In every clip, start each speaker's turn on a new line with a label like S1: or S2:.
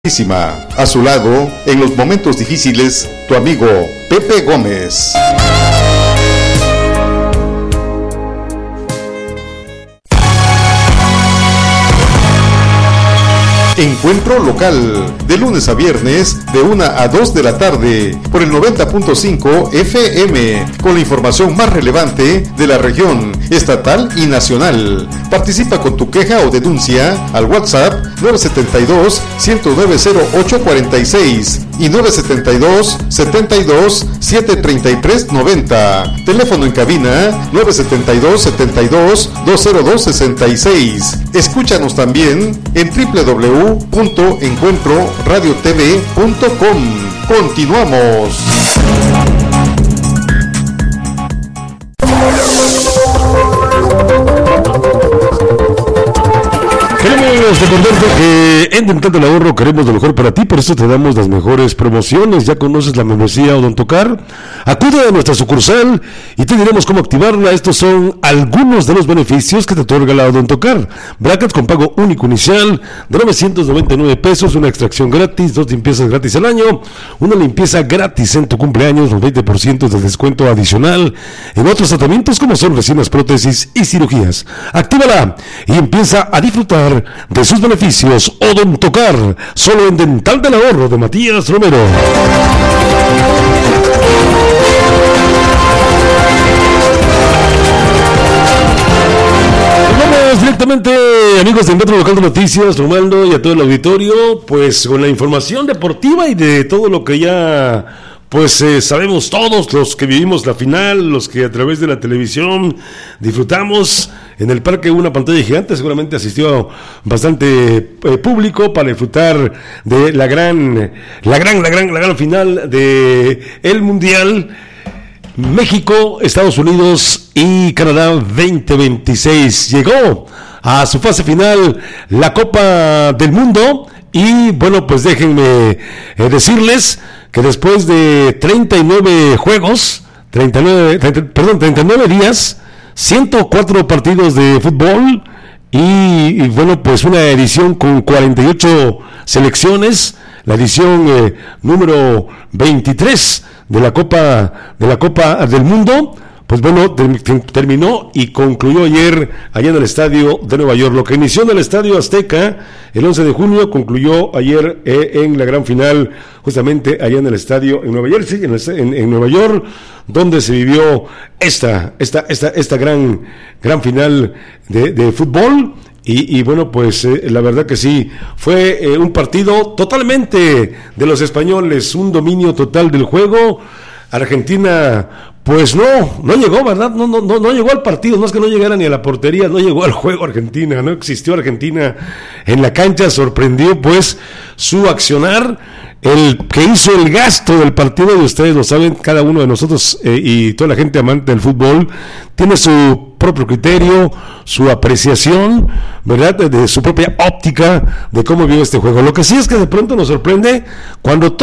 S1: A su lado, en los momentos difíciles, tu amigo Pepe Gómez. Encuentro local, de lunes a viernes, de 1 a 2 de la tarde, por el 90.5 FM, con la información más relevante de la región, estatal y nacional. Participa con tu queja o denuncia al WhatsApp 972-109-0846 y 972-72-733-90. Teléfono en cabina 972-72-202-66. Escúchanos también en www.encuentroradiotv.com. Continuamos.
S2: Queremos recordarte que en Dental del Ahorro queremos lo mejor para ti, por eso te damos las mejores promociones. Ya conoces la membresía Odontocar. Acude a nuestra sucursal y te diremos cómo activarla. Estos son algunos de los beneficios que te otorga la Odontocar: brackets con pago único inicial de 999 pesos, una extracción gratis, 2 limpiezas gratis al año, una limpieza gratis en tu cumpleaños, los 20% de descuento adicional en otros tratamientos como son resinas, prótesis y cirugías. Actívala y empieza a disfrutar de sus beneficios. Odontocar, solo en Dental del Ahorro de Matías Romero. Vamos directamente, amigos de Encuentro Local de Noticias, Romualdo, y a todo el auditorio, pues con la información deportiva y de todo lo que ya sabemos todos los que vivimos la final, los que a través de la televisión disfrutamos. En el parque una pantalla gigante, seguramente asistió bastante público para disfrutar de la gran final de el Mundial México, Estados Unidos y Canadá 2026. Llegó a su fase final la Copa del Mundo y bueno, pues déjenme decirles que después de 39 días, 104 partidos de fútbol y bueno, pues una edición con 48 selecciones, la edición número 23 de la Copa del Mundo. Pues bueno, terminó y concluyó ayer allá en el estadio de Nueva York. Lo que inició en el estadio Azteca el 11 de junio concluyó ayer en la gran final, justamente allá en el estadio en Nueva Jersey, en Nueva York, donde se vivió esta gran final de fútbol. Y bueno, pues la verdad que sí, fue un partido totalmente de los españoles, un dominio total del juego. Argentina, pues no llegó, ¿verdad? No llegó al partido, no es que no llegara ni a la portería, no llegó al juego Argentina, no existió Argentina en la cancha, sorprendió pues su accionar, el que hizo el gasto del partido, y ustedes lo saben, cada uno de nosotros y toda la gente amante del fútbol tiene su propio criterio, su apreciación, ¿verdad? De su propia óptica de cómo vio este juego. Lo que sí es que de pronto nos sorprende cuando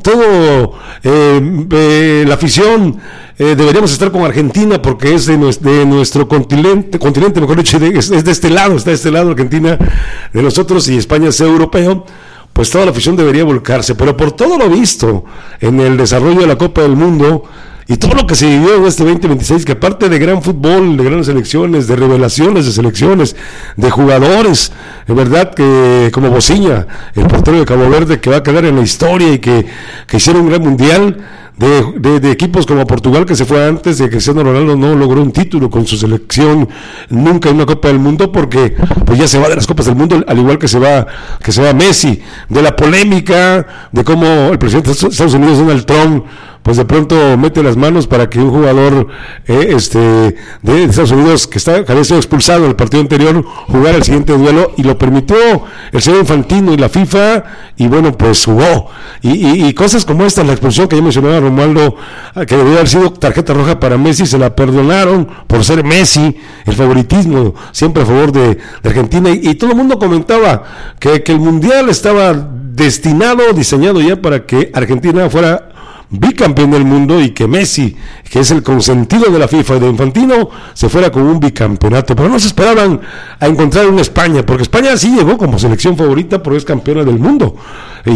S2: la afición deberíamos estar con Argentina porque es de nuestro continente, mejor dicho, es de este lado, está de este lado Argentina de nosotros, y España es europeo. Pues toda la afición debería volcarse, pero por todo lo visto en el desarrollo de la Copa del Mundo y todo lo que se vivió en este 2026, que aparte de gran fútbol, de grandes selecciones, de revelaciones de selecciones, de jugadores, es verdad que como Bociña, el portero de Cabo Verde, que va a quedar en la historia y que hicieron un gran mundial, de equipos como Portugal, que se fue antes de que Cristiano Ronaldo no logró un título con su selección nunca en una Copa del Mundo, porque pues ya se va de las Copas del Mundo, al igual que se va Messi, de la polémica de cómo el presidente de Estados Unidos, Donald Trump, pues de pronto mete las manos para que un jugador de Estados Unidos que había sido expulsado en el partido anterior jugara el siguiente duelo, y lo permitió el señor Infantino y la FIFA, y bueno, pues jugó, y cosas como esta, la expulsión que ya mencionaba Romualdo, que debió haber sido tarjeta roja para Messi, se la perdonaron por ser Messi, el favoritismo siempre a favor de Argentina, y todo el mundo comentaba que el Mundial estaba diseñado ya para que Argentina fuera bicampeón del mundo, y que Messi, que es el consentido de la FIFA y de Infantino, se fuera con un bicampeonato. Pero no se esperaban a encontrar una España, porque España sí llegó como selección favorita porque es campeona del mundo, y